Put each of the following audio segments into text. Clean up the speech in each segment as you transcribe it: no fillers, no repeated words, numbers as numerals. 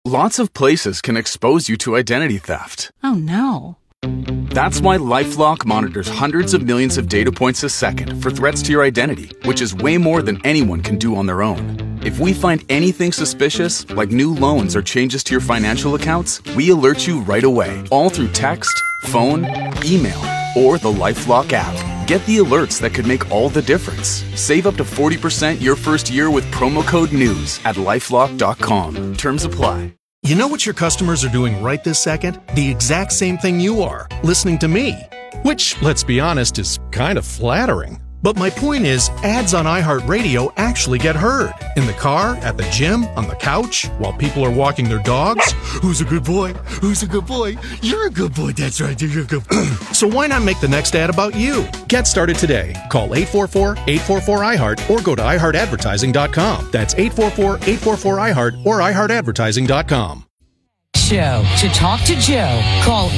Lots of places can expose you to identity theft. Oh, no. That's why LifeLock monitors hundreds of millions of data points a second for threats to your identity, which is way more than anyone can do on their own. If we find anything suspicious, like new loans or changes to your financial accounts, we alert you right away, all through text, phone, email, or the LifeLock app. Get the alerts that could make all the difference. Save up to 40% your first year with promo code NEWS at LifeLock.com. Terms apply. You know what your customers are doing right this second? The exact same thing you are, listening to me. Which, let's be honest, is kind of flattering. But my point is, ads on iHeartRadio actually get heard. In the car, at the gym, on the couch, while people are walking their dogs. Who's a good boy? Who's a good boy? You're a good boy. That's right. You're a good boy. So why not make the next ad about you? Get started today. Call 844-844-iHeart or go to iHeartAdvertising.com. That's 844-844-iHeart or iHeartAdvertising.com. Show. To talk to Joe, call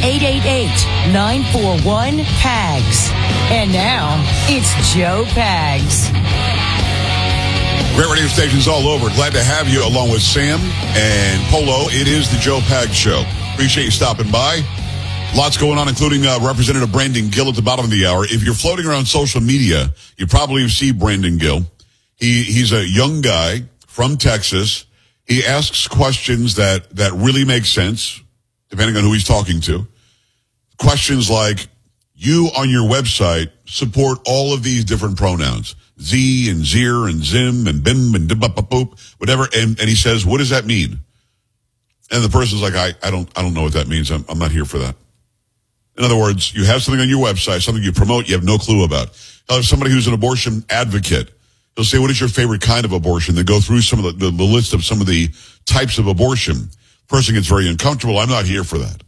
888-941-PAGS. And now, it's Joe Pags. Great radio stations all over. Glad to have you along with Sam and Polo. It is the Joe Pags Show. Appreciate you stopping by. Lots going on, including Representative Brandon Gill at the bottom of the hour. If you're floating around social media, you probably see Brandon Gill. He's a young guy from Texas. He asks questions that really make sense, depending on who he's talking to. Questions like, you on your website support all of these different pronouns. Z and zir and zim and bim and dibba-ba-boop, whatever. And he says, what does that mean? And the person's like, I don't know what that means. I'm not here for that. In other words, you have something on your website, something you promote, you have no clue about. Now, if somebody who's an abortion advocate, he'll say, what is your favorite kind of abortion? They go through some of the list of some of the types of abortion. Person gets very uncomfortable. I'm not here for that.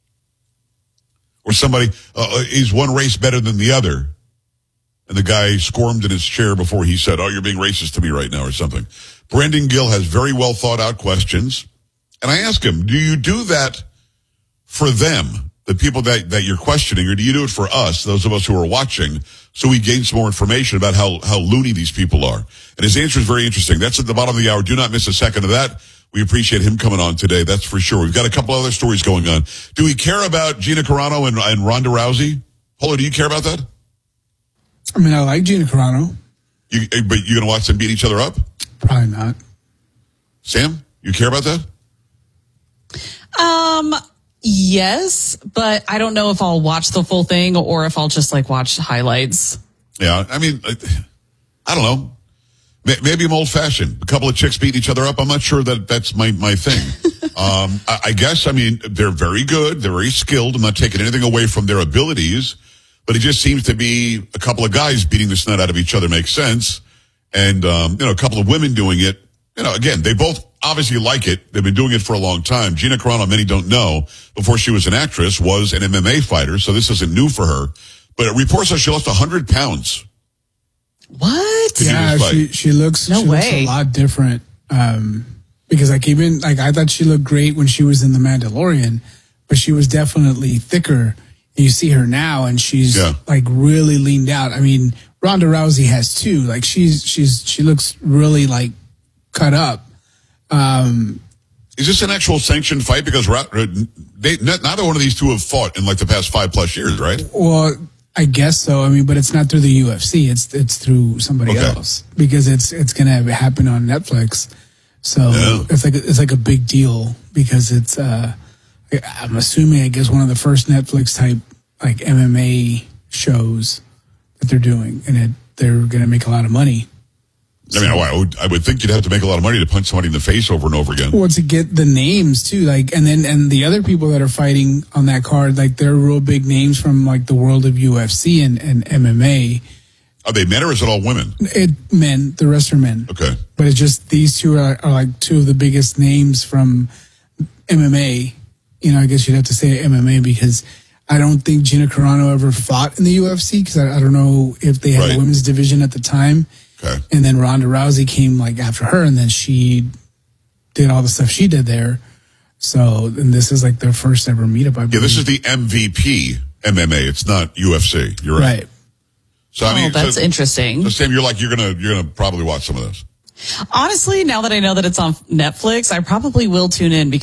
Or somebody, is one race better than the other? And the guy squirmed in his chair before he said, oh, you're being racist to me right now or something. Brandon Gill has very well thought out questions. And I ask him, do you do that for them, the people that you're questioning, or do you do it for us, those of us who are watching, so we gain some more information about how loony these people are? And his answer is very interesting. That's at the bottom of the hour. Do not miss a second of that. We appreciate him coming on today, that's for sure. We've got a couple other stories going on. Do we care about Gina Carano and Ronda Rousey? Polo, do you care about that? I mean, I like Gina Carano. But you're going to watch them beat each other up? Probably not. Sam, you care about that? Yes, but I don't know if I'll watch the full thing or if I'll just watch highlights. Yeah, I mean, I don't know. Maybe I'm old-fashioned. A couple of chicks beating each other up. I'm not sure that's my thing. I guess, I mean, they're very good. They're very skilled. I'm not taking anything away from their abilities. But it just seems to be a couple of guys beating the snot out of each other makes sense. And, a couple of women doing it. Again, they both obviously like it. They've been doing it for a long time. Gina Carano, many don't know, before she was an actress, was an MMA fighter. So this isn't new for her. But it reports that she lost 100 pounds. What? Yeah, she looks a lot different. Because I thought she looked great when she was in The Mandalorian, but she was definitely thicker. And you see her now, and she's really leaned out. I mean, Ronda Rousey has too. She looks really cut up. Is this an actual sanctioned fight? Because neither one of these two have fought in the past 5+ years, right? Well, I guess so. I mean, but it's not through the UFC. It's through somebody else, because it's going to happen on Netflix. So it's like a big deal, because it's I'm assuming, I guess, one of the first Netflix type MMA shows that they're doing, and they're going to make a lot of money. I mean, I would think you'd have to make a lot of money to punch somebody in the face over and over again. Well, to get the names too, and the other people that are fighting on that card, they're real big names from the world of UFC and MMA. Are they men or is it all women? Men. The rest are men. Okay. But it's just these two are two of the biggest names from MMA. I guess you'd have to say MMA, because I don't think Gina Carano ever fought in the UFC, because I don't know if they had a women's division at the time. Okay. And then Ronda Rousey came after her, and then she did all the stuff she did there. So, and this is their first ever meetup, I believe. Yeah, this is the MVP MMA. It's not UFC. You're right. So I mean, that's interesting. So Sam, you're gonna probably watch some of this. Honestly, now that I know that it's on Netflix, I probably will tune in, because